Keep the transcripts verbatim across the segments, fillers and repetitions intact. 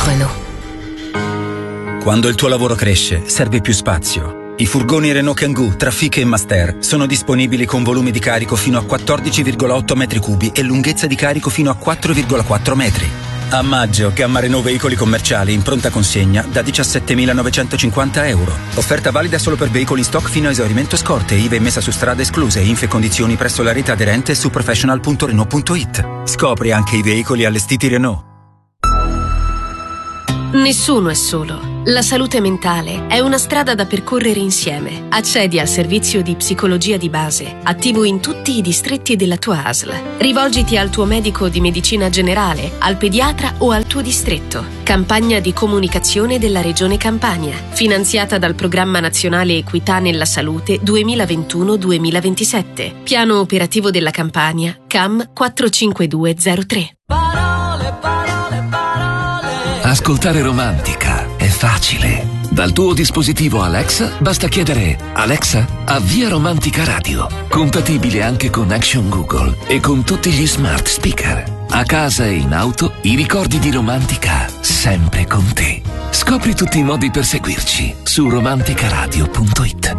Renault. Quando il tuo lavoro cresce, serve più spazio. I furgoni Renault Kangoo, Trafic e Master sono disponibili con volumi di carico fino a quattordici virgola otto metri cubi e lunghezza di carico fino a quattro virgola quattro metri. A maggio, gamma Renault veicoli commerciali in pronta consegna da diciassettemilanovecentocinquanta euro. Offerta valida solo per veicoli in stock fino a esaurimento scorte, I V A e messa su strada escluse, info e condizioni presso la rete aderente su professional punto renault punto it. Scopri anche i veicoli allestiti Renault. Nessuno è solo. La salute mentale è una strada da percorrere insieme. Accedi al servizio di psicologia di base, attivo in tutti i distretti della tua A S L. Rivolgiti al tuo medico di medicina generale, al pediatra o al tuo distretto. Campagna di comunicazione della Regione Campania, finanziata dal Programma Nazionale Equità nella Salute duemilaventuno duemilaventisette. Piano operativo della Campania, C A M quattro cinque due zero tre. Ascoltare Romantica è facile. Dal tuo dispositivo Alexa basta chiedere: Alexa, avvia Romantica Radio. Compatibile anche con Action Google e con tutti gli smart speaker. A casa e in auto, i ricordi di Romantica sempre con te. Scopri tutti i modi per seguirci su romanticaradio punto it.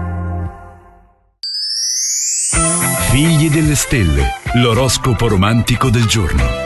Figli delle stelle, l'oroscopo romantico del giorno.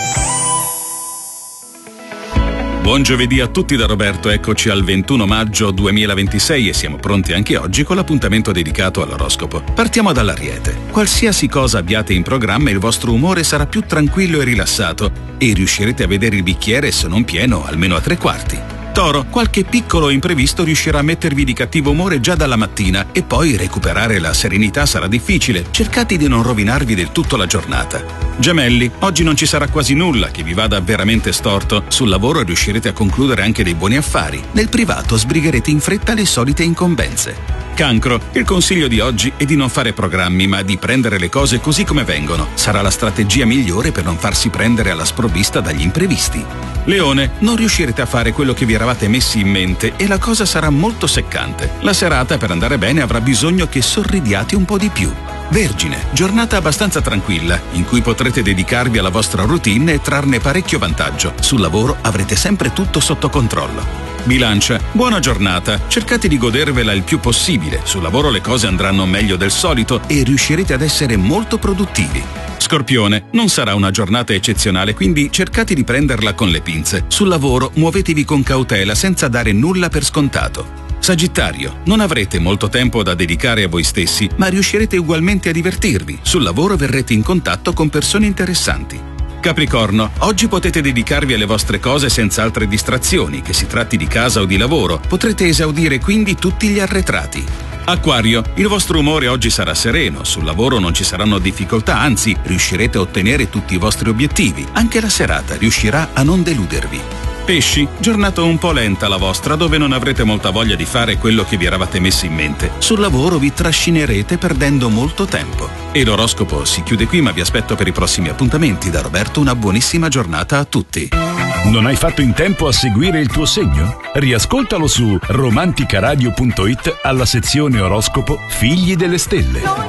Buon giovedì a tutti da Roberto, eccoci al ventuno maggio duemilaventisei e siamo pronti anche oggi con l'appuntamento dedicato all'oroscopo. Partiamo dall'Ariete. Qualsiasi cosa abbiate in programma, il vostro umore sarà più tranquillo e rilassato e riuscirete a vedere il bicchiere, se non pieno, almeno a tre quarti. Toro, qualche piccolo imprevisto riuscirà a mettervi di cattivo umore già dalla mattina e poi recuperare la serenità sarà difficile. Cercate di non rovinarvi del tutto la giornata. Gemelli, oggi non ci sarà quasi nulla che vi vada veramente storto. Sul lavoro riuscirete a concludere anche dei buoni affari. Nel privato sbrigherete in fretta le solite incombenze. Cancro, il consiglio di oggi è di non fare programmi, ma di prendere le cose così come vengono. Sarà la strategia migliore per non farsi prendere alla sprovvista dagli imprevisti. Leone, non riuscirete a fare quello che vi eravate messi in mente e la cosa sarà molto seccante. La serata, per andare bene, avrà bisogno che sorridiate un po' di più. Vergine, giornata abbastanza tranquilla, in cui potrete dedicarvi alla vostra routine e trarne parecchio vantaggio. Sul lavoro avrete sempre tutto sotto controllo. Bilancia, buona giornata, cercate di godervela il più possibile. Sul lavoro le cose andranno meglio del solito e riuscirete ad essere molto produttivi. Scorpione, non sarà una giornata eccezionale, quindi cercate di prenderla con le pinze. Sul lavoro muovetevi con cautela senza dare nulla per scontato. Sagittario, non avrete molto tempo da dedicare a voi stessi, ma riuscirete ugualmente a divertirvi. Sul lavoro verrete in contatto con persone interessanti. Capricorno, oggi potete dedicarvi alle vostre cose senza altre distrazioni, che si tratti di casa o di lavoro. Potrete esaudire quindi tutti gli arretrati. Acquario, il vostro umore oggi sarà sereno, sul lavoro non ci saranno difficoltà, anzi riuscirete a ottenere tutti i vostri obiettivi. Anche la serata riuscirà a non deludervi. Pesci, giornata un po' lenta la vostra, dove non avrete molta voglia di fare quello che vi eravate messi in mente. Sul lavoro vi trascinerete perdendo molto tempo. E l'oroscopo si chiude qui, ma vi aspetto per i prossimi appuntamenti. Da Roberto una buonissima giornata a tutti. Non hai fatto in tempo a seguire il tuo segno? Riascoltalo su romanticaradio punto it alla sezione oroscopo Figli delle stelle.